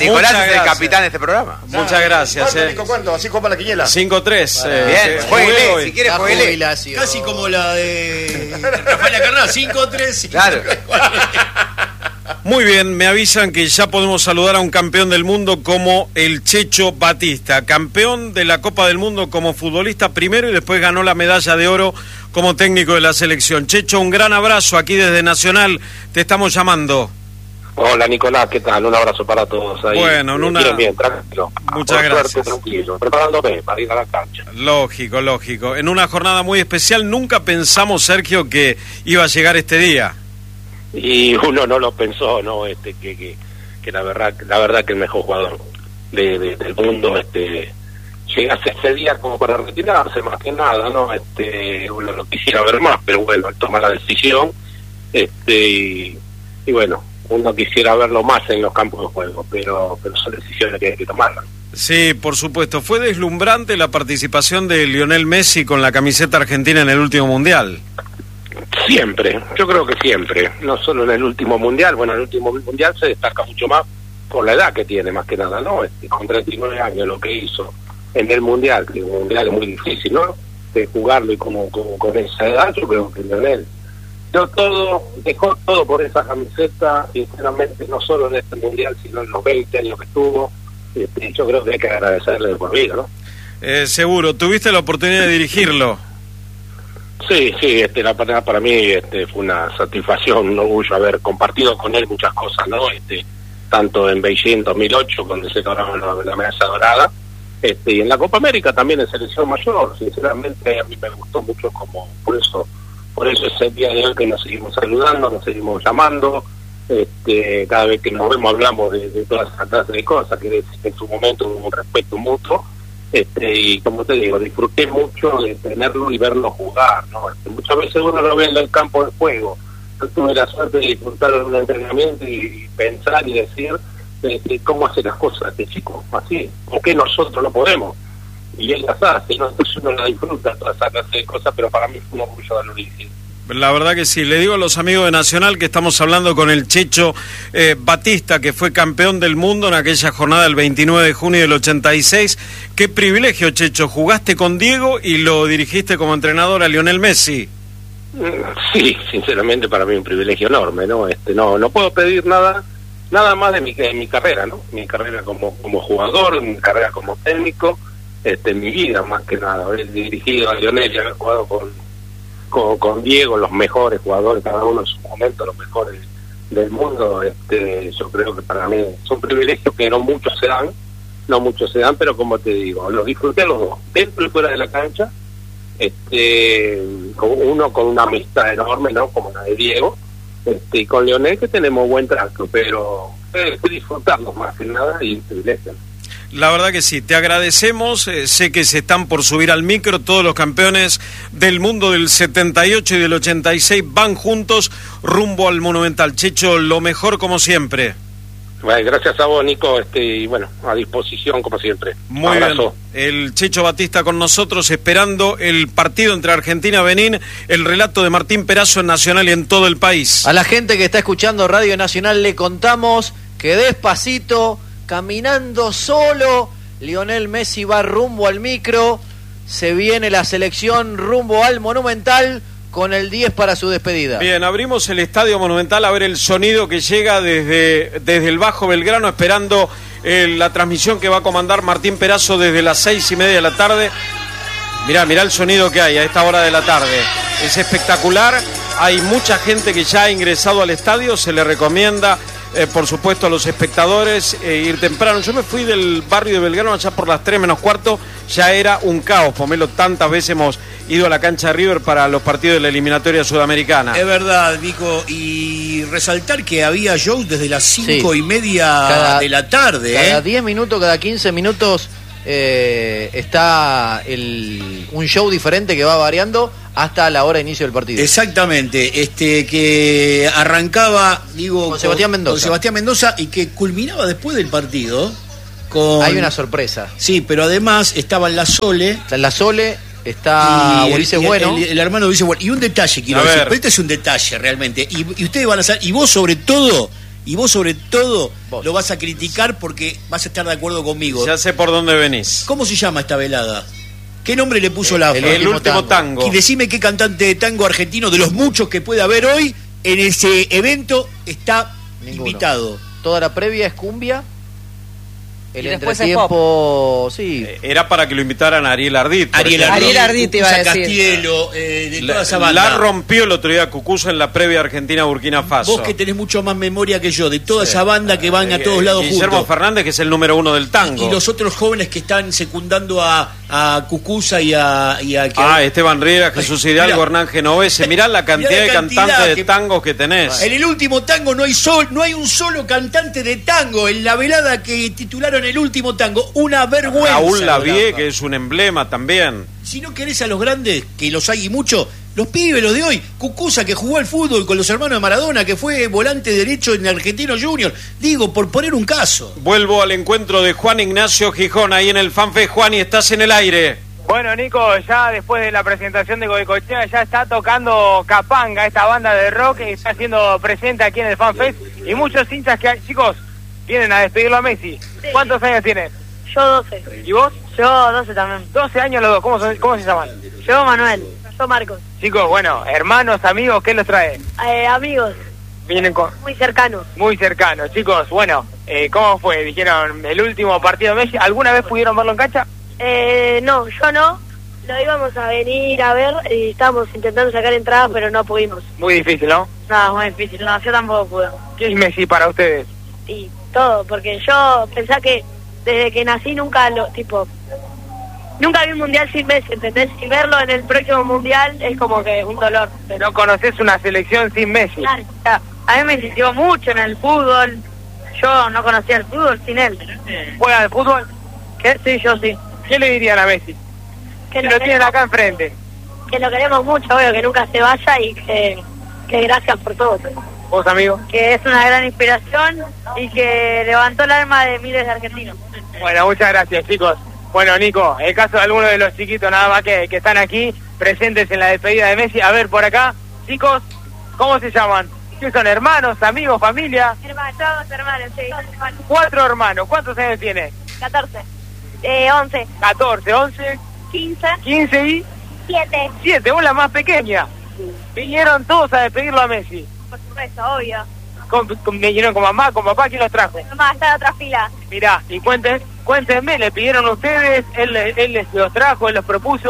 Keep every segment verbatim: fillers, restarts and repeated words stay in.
Nicolás es el capitán de este programa. Muchas gracias. ¿Cuánto, eh. Nico, cuánto? ¿Así copa la quiniela? cinco tres. Bueno, eh, bien, jueguele, si quiere jueguele. Casi como la de Rafael Carrá, cinco tres. Claro. Muy bien, me avisan que ya podemos saludar a un campeón del mundo como el Checho Batista, campeón de la Copa del Mundo como futbolista primero y después ganó la medalla de oro como técnico de la selección. Checho, un gran abrazo aquí desde Nacional, te estamos llamando. Hola Nicolás, ¿qué tal? Un abrazo para todos ahí. Bueno, en una... Bien, bien, tranquilo. Muchas Por gracias. Suerte, tranquilo, preparándome para ir a la cancha. Lógico, lógico. En una jornada muy especial, nunca pensamos, Sergio, que iba a llegar este día. Y uno no lo pensó, ¿no? Este, que, que, que la verdad, la verdad que el mejor jugador de, de, del mundo, este, llegase ese día como para retirarse, más que nada, ¿no? Este, uno lo quisiera ver más, pero bueno, él toma la decisión, este, y, y bueno, uno quisiera verlo más en los campos de juego, pero, pero son decisiones que hay que tomarlas. Sí, por supuesto. Fue deslumbrante la participación de Lionel Messi con la camiseta argentina en el último Mundial. Siempre, yo creo que siempre, no solo en el último mundial, bueno, en el último mundial se destaca mucho más por la edad que tiene, más que nada, ¿no? Este, con treinta y nueve años lo que hizo en el mundial, que el mundial es muy difícil, ¿no? De jugarlo y como, como con esa edad, yo creo que Lionel dio todo, dejó todo por esa camiseta, sinceramente, no solo en este mundial, sino en los veinte años que estuvo, este, yo creo que hay que agradecerle de por vida, ¿no? Eh, seguro, ¿tuviste la oportunidad de dirigirlo? Sí, sí, este, la para, para mí este, fue una satisfacción, un orgullo haber compartido con él muchas cosas, ¿no? Este, tanto en Beijing dos mil ocho, donde se lograron la, la medalla dorada, este, y en la Copa América también en selección mayor. Sinceramente a mí me gustó mucho, como por eso, por eso es el día de hoy que nos seguimos saludando, nos seguimos llamando, este, cada vez que nos vemos hablamos de, de todas esas clases de cosas, que en su momento hubo un respeto mutuo. Este, y como te digo, disfruté mucho de tenerlo y verlo jugar, ¿no? Este, muchas veces uno lo ve en el campo de juego. Yo tuve la suerte de disfrutar de un entrenamiento y pensar y decir este, cómo hace las cosas este chico, así, ¿por qué nosotros no podemos? Y él las hace, ¿no? Entonces uno la disfruta, toda esa clase de cosas, pero para mí fue un orgullo haberlo dirigido. La verdad que sí, le digo a los amigos de Nacional que estamos hablando con el Checho eh, Batista, que fue campeón del mundo en aquella jornada del veintinueve de junio del ochenta y seis. Qué privilegio, Checho, jugaste con Diego y lo dirigiste como entrenador a Lionel Messi. Sí, sinceramente para mí un privilegio enorme, ¿no? Este, no, no puedo pedir nada, nada más de mi, de mi carrera, ¿no? Mi carrera como, como jugador, mi carrera como técnico, este, mi vida más que nada, haber dirigido a Lionel y haber jugado con Con, con Diego, los mejores jugadores, cada uno en su momento, los mejores del mundo. Este, yo creo que para mí son privilegios que no muchos se dan, no muchos se dan, pero como te digo, los disfruté los dos, dentro y fuera de la cancha, este, con uno con una amistad enorme, ¿no? Como la de Diego, este, y con Lionel que tenemos buen trato, pero eh, disfrutarlos más que nada y privilegio. La verdad que sí, te agradecemos, eh, sé que se están por subir al micro, todos los campeones del mundo del setenta y ocho y del ochenta y seis van juntos rumbo al Monumental. Checho, lo mejor como siempre. Bueno, gracias a vos, Nico, este, y bueno, a disposición como siempre. Muy Abrazo. bien, el Checho Batista con nosotros esperando el partido entre Argentina y Benín, el relato de Martín Perazo en Nacional y en todo el país. A la gente que está escuchando Radio Nacional le contamos que despacito, caminando solo, Lionel Messi va rumbo al micro, se viene la selección rumbo al Monumental con el diez para su despedida. Bien, abrimos el Estadio Monumental a ver el sonido que llega desde, desde el Bajo Belgrano, esperando eh, la transmisión que va a comandar Martín Perazo desde las seis y media de la tarde. Mirá, mirá el sonido que hay a esta hora de la tarde, es espectacular, hay mucha gente que ya ha ingresado al estadio, se le recomienda Eh, por supuesto a los espectadores eh, ir temprano. Yo me fui del barrio de Belgrano allá por las tres menos cuarto, ya era un caos, Pomelo, tantas veces hemos ido a la cancha de River para los partidos de la eliminatoria sudamericana. Es verdad, Nico, y resaltar que había shows desde las cinco sí. y media cada, de la tarde. Cada ¿eh? diez minutos, cada quince minutos eh, está el, un show diferente que va variando hasta la hora de inicio del partido. Exactamente, este que arrancaba, digo, con Sebastián Mendoza. Con Sebastián Mendoza y que culminaba después del partido con... Hay una sorpresa. Sí, pero además estaba La Sole. Está La Sole, está Ulises Bueno. El, el, el hermano de Ulises Bueno. Y un detalle quiero a decir, ver. pero este es un detalle realmente. Y, y ustedes van a saber, y vos sobre todo, Y vos sobre todo vos. lo vas a criticar porque vas a estar de acuerdo conmigo. Ya sé por dónde venís. ¿Cómo se llama esta velada? ¿Qué nombre le puso el, la El, el último tango. tango. Y decime qué cantante de tango argentino, de los muchos que puede haber hoy, en ese evento está Ninguno. invitado. Toda la previa es cumbia. El y después entretiempo, sí. Era para que lo invitaran a Ariel Ardit. Ariel Ardit, Ariel Ardit te iba a decir. Castielo, eh, de la, toda esa banda. La rompió el otro día Cucuza en la previa Argentina-Burkina Faso. Vos que tenés mucho más memoria que yo, de toda sí. esa banda que van a todos lados Guillermo juntos. Guillermo Fernández, que es el número uno del tango. Y, y los otros jóvenes que están secundando a, a Cucuza y a... Y a que... Ah, Esteban Riera, Jesús Hidalgo, Hernán Genovese. Mirá la cantidad, mirá la cantidad de cantantes que... de tangos que tenés. En el último tango no hay, sol, no hay un solo cantante de tango. En la velada que titularon El último tango, una vergüenza. Raúl Lavie, que es un emblema también. Si no querés a los grandes, que los hay y mucho, los pibes, los de hoy. Cucuza, que jugó al fútbol con los hermanos de Maradona, que fue volante derecho en Argentino Junior. Digo, por poner un caso. Vuelvo al encuentro de Juan Ignacio Gijón, ahí en el FanFest. Juan, y estás en el aire. Bueno, Nico, ya después de la presentación de Goicoechea, ya está tocando Capanga, esta banda de rock que está siendo presente aquí en el FanFest. Y muchos hinchas que hay, chicos, vienen a despedirlo a Messi. Sí. ¿Cuántos años tienes? Yo doce. ¿Y vos? Yo doce también. doce años los dos, ¿cómo, son, cómo se llaman? Yo Manuel, yo Marcos. Chicos, bueno, hermanos, amigos, ¿qué los trae? Eh, amigos. Vienen con... Muy cercanos. Muy cercanos, chicos, bueno, eh, ¿cómo fue? Dijeron, el último partido de Messi, ¿alguna vez pudieron verlo en cancha? Eh, no, yo no. Lo íbamos a venir a ver y estábamos intentando sacar entradas, pero no pudimos. Muy difícil, ¿no? No, muy difícil, no, yo tampoco pude. ¿Qué es Messi para ustedes? Y todo, porque yo pensaba que desde que nací nunca lo, tipo, nunca vi un mundial sin Messi, ¿entendés? Y verlo en el próximo mundial es como que un dolor. ¿No conoces una selección sin Messi? Claro, a mí me insistió mucho en el fútbol, yo no conocía el fútbol sin él. ¿Juega al fútbol? ¿Qué? Sí, yo sí. ¿Qué le dirían a Messi? Que lo, lo tienen acá enfrente. Que lo queremos mucho, obvio, que nunca se vaya y que, que gracias por todo. ¿Vos, amigo? Que es una gran inspiración y que levantó el alma de miles de argentinos. Bueno, muchas gracias, chicos. Bueno, Nico, el caso de algunos de los chiquitos nada más que, que están aquí, presentes en la despedida de Messi. A ver, por acá, chicos, ¿cómo se llaman? ¿Qué son, hermanos, amigos, familia? Hermanos, todos hermanos, sí. Cuatro hermanos, ¿cuántos años tiene? catorce. Eh, once. catorce, once. quince. quince y... siete. siete, vos la más pequeña. Vinieron todos a despedirlo a Messi. Por supuesto, obvio. Con, con, vinieron con mamá, con papá, ¿quién los trajo? Mamá, está en otra fila. Mirá, y cuenten, cuéntenme, ¿le pidieron ustedes? ¿Él, él les los trajo, él los propuso?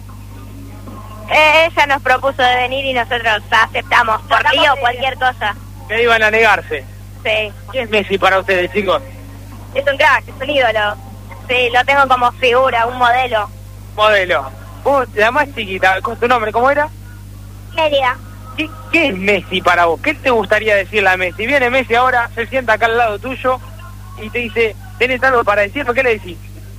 Eh, ella nos propuso de venir y nosotros aceptamos, por mí o cualquier cosa. ¿Que iban a negarse? Sí. ¿Quién es Messi para ustedes, chicos? Es un crack, es un ídolo. Sí, lo tengo como figura, un modelo. Modelo. Vos, la más chiquita, ¿con tu nombre cómo era? Melia. ¿Qué, ¿Qué es Messi para vos? ¿Qué te gustaría decirle a Messi? Viene Messi ahora, se sienta acá al lado tuyo y te dice, ¿tenés algo para decirme? ¿Qué le decís?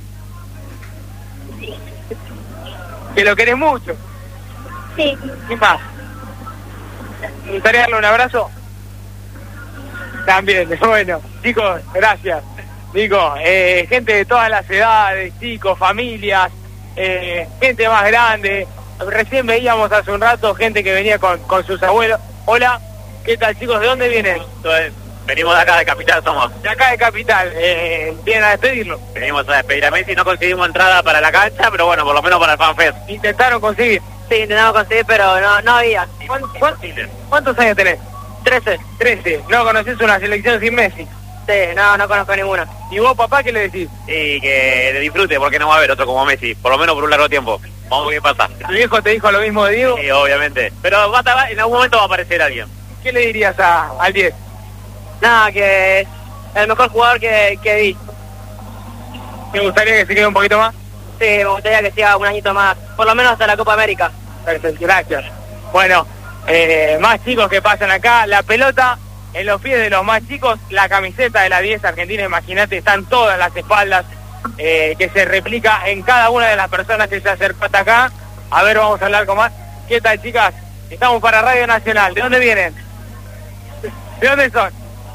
Sí. ¿Que lo querés mucho? Sí. ¿Qué más? ¿Te gustaría darle un abrazo? También, bueno. Chicos, gracias. Nico, eh, gente de todas las edades, chicos, familias, eh, gente más grande. Recién veíamos hace un rato gente que venía con, con sus abuelos. Hola, ¿qué tal, chicos? ¿De dónde vienen? Entonces, venimos de acá, de Capital somos. De acá de Capital, eh, ¿vienen a despedirlo? Venimos a despedir a Messi, no conseguimos entrada para la cancha, pero bueno, por lo menos para el FanFest. ¿Intentaron conseguir? Sí, intentamos conseguir, pero no, no había. ¿Cuántos, ¿Cuántos años tenés? Trece. Trece. ¿No conocés una selección sin Messi? Sí, no, no conozco ninguna. ¿Y vos, papá, qué le decís? Y que disfrute, porque no va a haber otro como Messi, por lo menos por un largo tiempo. Vamos a ver qué pasa. ¿Tu viejo te dijo lo mismo de Diego? Sí, obviamente. Pero va a, en algún momento va a aparecer alguien. ¿Qué le dirías a, al diez? Nada, que es el mejor jugador que, que vi. ¿Te gustaría que se quede un poquito más? Sí, me gustaría que siga un añito más, por lo menos hasta la Copa América. Perfecto, gracias. Bueno, eh, más chicos que pasan acá, la pelota en los pies de los más chicos, la camiseta de la diez Argentina, imagínate, están todas las espaldas, eh, que se replica en cada una de las personas que se acercó hasta acá. A ver, vamos a hablar con más. ¿Qué tal, chicas? Estamos para Radio Nacional. ¿De dónde vienen? ¿De dónde son?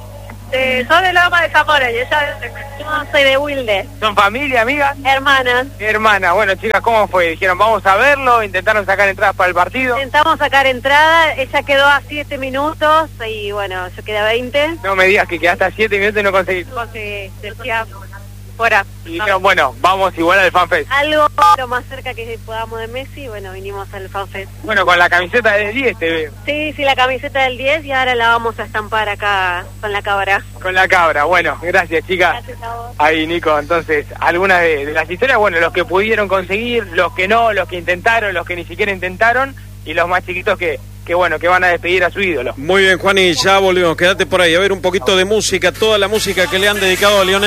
Eh, soy de Loma de Zamora, yo ya no soy de Wilde. ¿Son familia, amigas? Hermanas. Hermana, bueno chicas, ¿cómo fue? Dijeron, vamos a verlo, intentaron sacar entradas para el partido. Intentamos sacar entrada, ella quedó a siete minutos y bueno, yo quedé a veinte. No me digas que quedaste a siete minutos y no conseguiste. Conseguí, decía fuera. Y dijeron, bueno, vamos igual al FanFest. Algo lo más cerca que podamos de Messi, bueno, vinimos al FanFest. Bueno, con la camiseta del diez te veo. Sí, sí, la camiseta del diez y ahora la vamos a estampar acá con la cabra. Con la cabra, bueno, gracias chicas. Gracias a vos. Ahí Nico, entonces, algunas de, de las historias, bueno, los que pudieron conseguir, los que no, los que intentaron, los que ni siquiera intentaron y los más chiquitos que, que bueno, que van a despedir a su ídolo. Muy bien, Juan, y ya volvemos, quédate por ahí, a ver un poquito de música, toda la música que le han dedicado a Lionel